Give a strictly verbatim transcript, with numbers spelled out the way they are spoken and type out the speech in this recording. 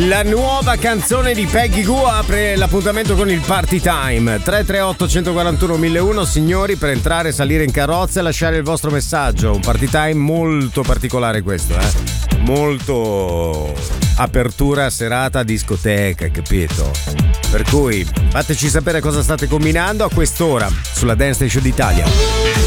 La nuova canzone di Peggy Gou apre l'appuntamento con il Party Time. Tre tre otto uno quattro uno uno zero uno, signori, per entrare, salire in carrozza e lasciare il vostro messaggio. Un Party Time molto particolare questo, eh? Molto apertura serata discoteca, capito? Per cui fateci sapere cosa state combinando a quest'ora sulla Dance Station d'Italia.